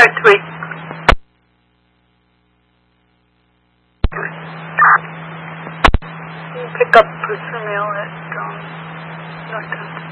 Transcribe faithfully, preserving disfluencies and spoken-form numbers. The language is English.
Alright, sweet. Pick up personnel at um, North End.